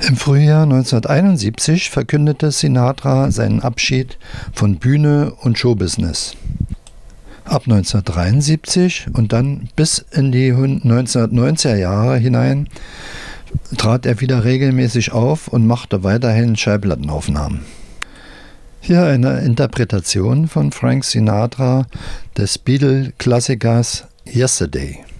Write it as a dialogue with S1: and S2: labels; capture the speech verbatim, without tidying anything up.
S1: Im Frühjahr neunzehnhunderteinundsiebzig verkündete Sinatra seinen Abschied von Bühne und Showbusiness. Ab neunzehnhundertdreiundsiebzig und dann bis in die neunzehnhundertneunziger Jahre hinein trat er wieder regelmäßig auf und machte weiterhin Schallplattenaufnahmen. Hier eine Interpretation von Frank Sinatra des Beatle-Klassikers Yesterday.